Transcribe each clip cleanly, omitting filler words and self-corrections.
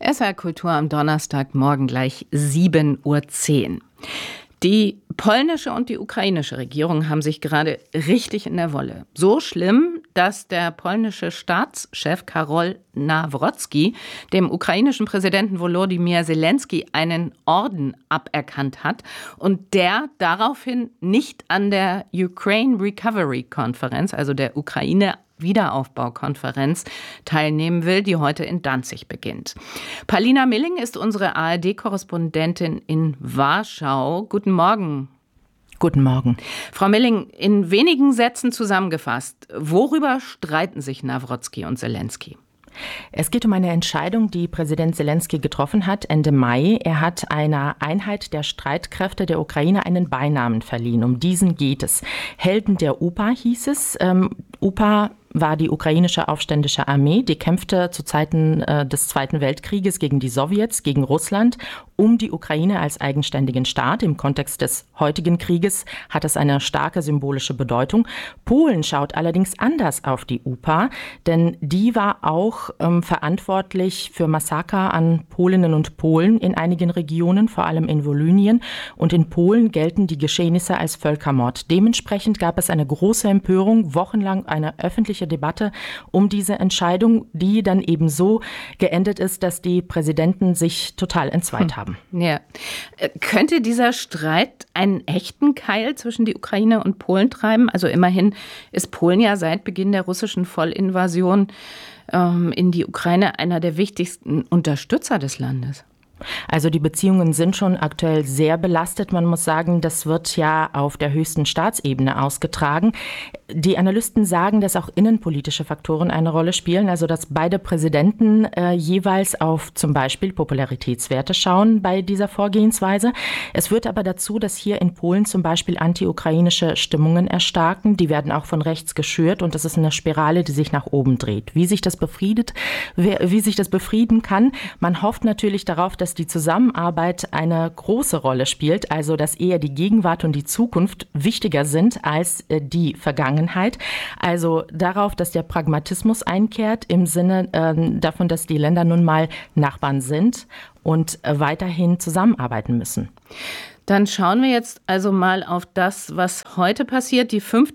SWR Kultur am Donnerstagmorgen gleich 7:10 Uhr. Die polnische und die ukrainische Regierung haben sich gerade richtig in der Wolle. So schlimm, dass der polnische Staatschef Karol Nawrocki dem ukrainischen Präsidenten Volodymyr Zelensky einen Orden aberkannt hat und der daraufhin nicht an der Ukraine Recovery Konferenz, also der Ukraine-Wiederaufbaukonferenz, teilnehmen will, die heute in Danzig beginnt. Paulina Milling ist unsere ARD-Korrespondentin in Warschau. Guten Morgen. Guten Morgen. Frau Milling, in wenigen Sätzen zusammengefasst, worüber streiten sich Nawrocki und Zelensky? Es geht um eine Entscheidung, die Präsident Zelensky getroffen hat Ende Mai. Er hat einer Einheit der Streitkräfte der Ukraine einen Beinamen verliehen. Um diesen geht es. Helden der UPA hieß es. UPA war die ukrainische aufständische Armee, die kämpfte zu Zeiten des Zweiten Weltkrieges gegen die Sowjets, gegen Russland, um die Ukraine als eigenständigen Staat. Im Kontext des heutigen Krieges hat es eine starke symbolische Bedeutung. Polen schaut allerdings anders auf die UPA, denn die war auch verantwortlich für Massaker an Polinnen und Polen in einigen Regionen, vor allem in Wolynien. Und in Polen gelten die Geschehnisse als Völkermord. Dementsprechend gab es eine große Empörung, wochenlang eine öffentliche Debatte um diese Entscheidung, die dann eben so geendet ist, dass die Präsidenten sich total entzweit haben. Ja. Könnte dieser Streit einen echten Keil zwischen die Ukraine und Polen treiben? Also immerhin ist Polen ja seit Beginn der russischen Vollinvasion in die Ukraine einer der wichtigsten Unterstützer des Landes. Also die Beziehungen sind schon aktuell sehr belastet. Man muss sagen, das wird ja auf der höchsten Staatsebene ausgetragen. Die Analysten sagen, dass auch innenpolitische Faktoren eine Rolle spielen, also dass beide Präsidenten jeweils auf zum Beispiel Popularitätswerte schauen bei dieser Vorgehensweise. Es führt aber dazu, dass hier in Polen zum Beispiel anti-ukrainische Stimmungen erstarken. Die werden auch von rechts geschürt und das ist eine Spirale, die sich nach oben dreht. Wie sich das befrieden kann, man hofft natürlich darauf, dass die Zusammenarbeit eine große Rolle spielt, also dass eher die Gegenwart und die Zukunft wichtiger sind als die Vergangenheit. Also darauf, dass der Pragmatismus einkehrt im Sinne davon, dass die Länder nun mal Nachbarn sind und weiterhin zusammenarbeiten müssen. Dann schauen wir jetzt also mal auf das, was heute passiert. Die 5.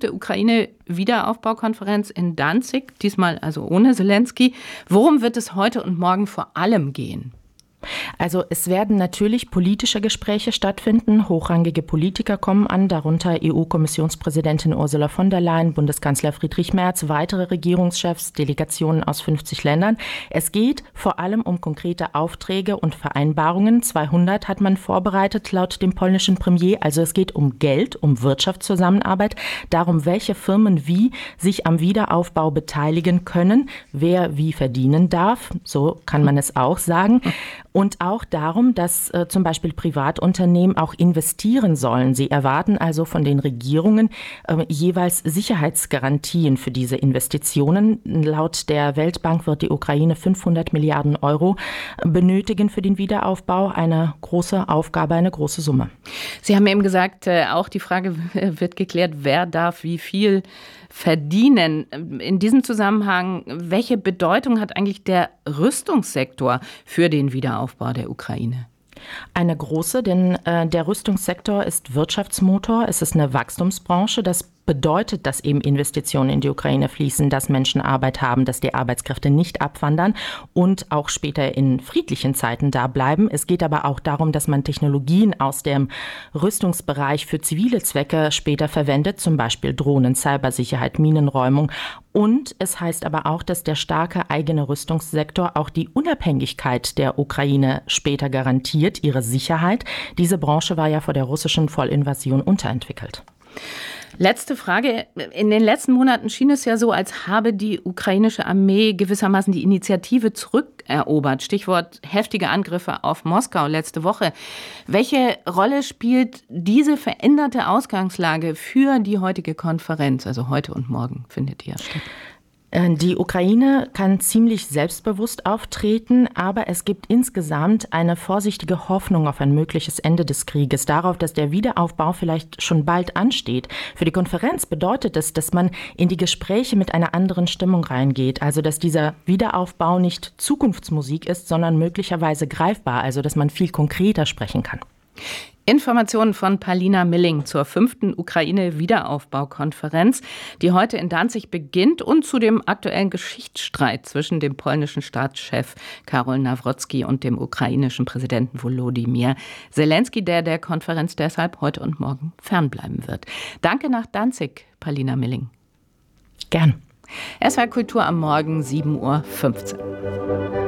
Ukraine-Wiederaufbaukonferenz in Danzig, diesmal also ohne Zelensky. Worum wird es heute und morgen vor allem gehen? Also es werden natürlich politische Gespräche stattfinden. Hochrangige Politiker kommen an, darunter EU-Kommissionspräsidentin Ursula von der Leyen, Bundeskanzler Friedrich Merz, weitere Regierungschefs, Delegationen aus 50 Ländern. Es geht vor allem um konkrete Aufträge und Vereinbarungen. 200 hat man vorbereitet laut dem polnischen Premier. Also es geht um Geld, um Wirtschaftszusammenarbeit, darum, welche Firmen wie sich am Wiederaufbau beteiligen können, wer wie verdienen darf. So kann man es auch sagen. Und auch darum, dass zum Beispiel Privatunternehmen auch investieren sollen. Sie erwarten also von den Regierungen jeweils Sicherheitsgarantien für diese Investitionen. Laut der Weltbank wird die Ukraine 500 Milliarden Euro benötigen für den Wiederaufbau. Eine große Aufgabe, eine große Summe. Sie haben eben gesagt, auch die Frage wird geklärt, wer darf wie viel verdienen. In diesem Zusammenhang, welche Bedeutung hat eigentlich der Rüstungssektor für den Wiederaufbau der Ukraine? Eine große, denn der Rüstungssektor ist Wirtschaftsmotor, es ist eine Wachstumsbranche. Das bedeutet, dass eben Investitionen in die Ukraine fließen, dass Menschen Arbeit haben, dass die Arbeitskräfte nicht abwandern und auch später in friedlichen Zeiten da bleiben. Es geht aber auch darum, dass man Technologien aus dem Rüstungsbereich für zivile Zwecke später verwendet, zum Beispiel Drohnen, Cybersicherheit, Minenräumung. Und es heißt aber auch, dass der starke eigene Rüstungssektor auch die Unabhängigkeit der Ukraine später garantiert, ihre Sicherheit. Diese Branche war ja vor der russischen Vollinvasion unterentwickelt. Letzte Frage. In den letzten Monaten schien es ja so, als habe die ukrainische Armee gewissermaßen die Initiative zurückerobert. Stichwort heftige Angriffe auf Moskau letzte Woche. Welche Rolle spielt diese veränderte Ausgangslage für die heutige Konferenz? Also heute und morgen findet die ja statt. Die Ukraine kann ziemlich selbstbewusst auftreten, aber es gibt insgesamt eine vorsichtige Hoffnung auf ein mögliches Ende des Krieges, darauf, dass der Wiederaufbau vielleicht schon bald ansteht. Für die Konferenz bedeutet es, dass man in die Gespräche mit einer anderen Stimmung reingeht, also dass dieser Wiederaufbau nicht Zukunftsmusik ist, sondern möglicherweise greifbar, also dass man viel konkreter sprechen kann. Informationen von Palina Milling zur 5. Ukraine-Wiederaufbaukonferenz, die heute in Danzig beginnt, und zu dem aktuellen Geschichtsstreit zwischen dem polnischen Staatschef Karol Nawrocki und dem ukrainischen Präsidenten Volodymyr Zelensky, der Konferenz deshalb heute und morgen fernbleiben wird. Danke nach Danzig, Palina Milling. Gern. SWR Kultur am Morgen, 7:15 Uhr.